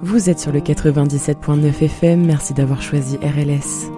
Vous êtes sur le 97.9 FM, merci d'avoir choisi RLS.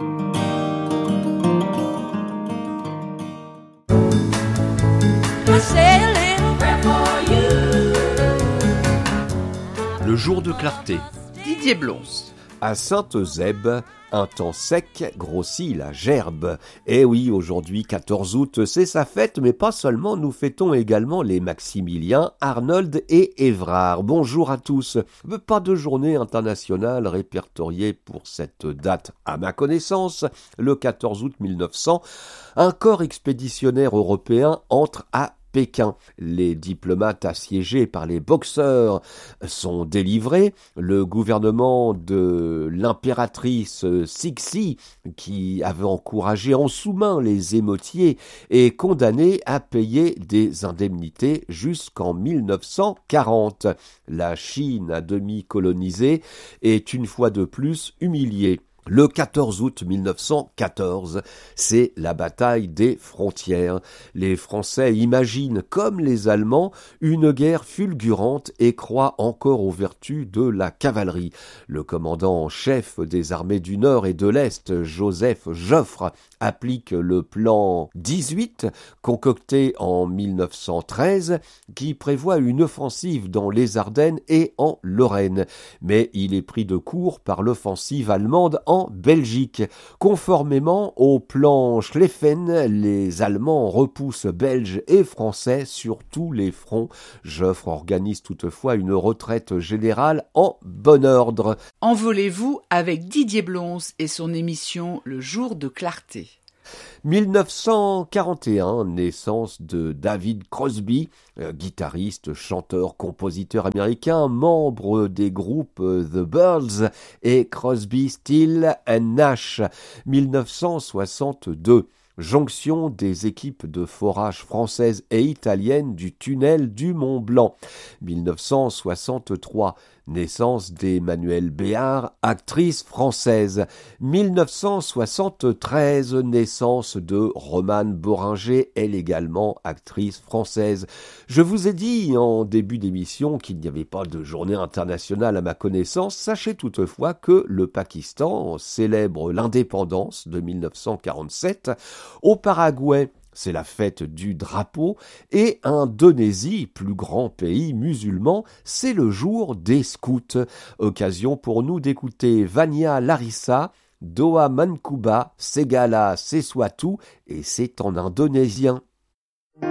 Le jour de clarté. Didier Blons. À Sainte-Eusèbe, un temps sec grossit la gerbe. Eh oui, aujourd'hui, 14 août, c'est sa fête, mais pas seulement, nous fêtons également les Maximiliens, Arnold et Évrard. Bonjour à tous. Pas de journée internationale répertoriée pour cette date. À ma connaissance, le 14 août 1900, un corps expéditionnaire européen entre à Pékin. Les diplomates assiégés par les boxeurs sont délivrés. Le gouvernement de l'impératrice Cixi, qui avait encouragé en sous-main les émeutiers, est condamné à payer des indemnités jusqu'en 1940. La Chine, à demi colonisée, est une fois de plus humiliée. Le 14 août 1914, c'est la bataille des frontières. Les Français imaginent, comme les Allemands, une guerre fulgurante et croient encore aux vertus de la cavalerie. Le commandant en chef des armées du Nord et de l'Est, Joseph Joffre, applique le plan 18, concocté en 1913, qui prévoit une offensive dans les Ardennes et en Lorraine. Mais il est pris de court par l'offensive allemande en Belgique. Conformément au plan Schlieffen, les Allemands repoussent Belges et Français sur tous les fronts. Joffre organise toutefois une retraite générale en bon ordre. Envolez-vous avec Didier Blons et son émission Le jour de clarté. 1941, naissance de David Crosby, guitariste, chanteur, compositeur américain, membre des groupes The Byrds et Crosby, Still and Nash. 1962. Jonction des équipes de forage françaises et italiennes du tunnel du Mont Blanc. 1963. Naissance d'Emmanuelle Béard, actrice française. 1973, naissance de Romane Boringer, elle également actrice française. Je vous ai dit en début d'émission qu'il n'y avait pas de journée internationale à ma connaissance. Sachez toutefois que le Pakistan célèbre l'indépendance de 1947. Au Paraguay, c'est la fête du drapeau, et Indonésie, plus grand pays musulman, c'est le jour des scouts. Occasion pour nous d'écouter Vania Larissa, Doa Mankuba, Segala Sesuatu, et c'est en indonésien.